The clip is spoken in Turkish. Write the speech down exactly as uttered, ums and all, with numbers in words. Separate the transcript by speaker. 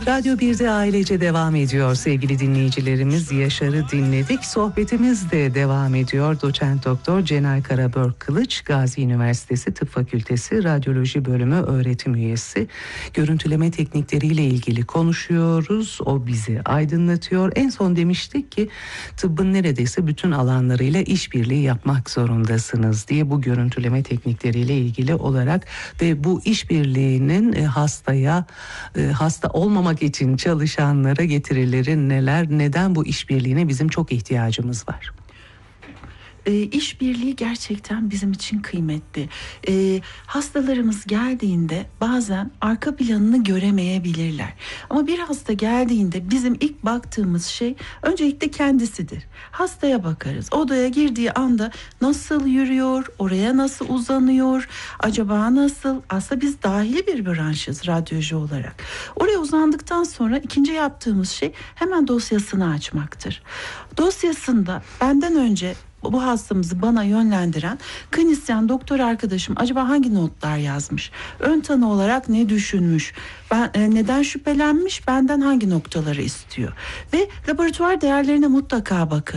Speaker 1: Radyo birde ailece devam ediyor sevgili dinleyicilerimiz. Yaşar'ı dinledik. Sohbetimiz de devam ediyor. Doçent Doktor Cenay Karabörk Kılıç, Gazi Üniversitesi Tıp Fakültesi Radyoloji Bölümü öğretim üyesi. Görüntüleme teknikleriyle ilgili konuşuyoruz. O bizi aydınlatıyor. En son demiştik ki tıbbın neredeyse bütün alanlarıyla işbirliği yapmak zorundasınız diye, bu görüntüleme teknikleriyle ilgili olarak ve bu işbirliğinin hastaya, hasta olmamak için çalışanlara getirileri neler, neden bu işbirliğine bizim çok ihtiyacımız var?
Speaker 2: E, işbirliği gerçekten bizim için kıymetli. E, hastalarımız geldiğinde bazen arka planını göremeyebilirler. Ama bir hasta geldiğinde bizim ilk baktığımız şey öncelikle kendisidir. Hastaya bakarız. Odaya girdiği anda nasıl yürüyor, oraya nasıl uzanıyor, acaba nasıl? Aslında biz dahili bir branşız radyoloji olarak. Oraya uzandıktan sonra ikinci yaptığımız şey hemen dosyasını açmaktır. Dosyasında benden önce bu hastamızı bana yönlendiren klinisyen doktor arkadaşım acaba hangi notlar yazmış? Ön tanı olarak ne düşünmüş? Ben e, neden şüphelenmiş? Benden hangi noktaları istiyor? Ve laboratuvar değerlerine mutlaka bakın.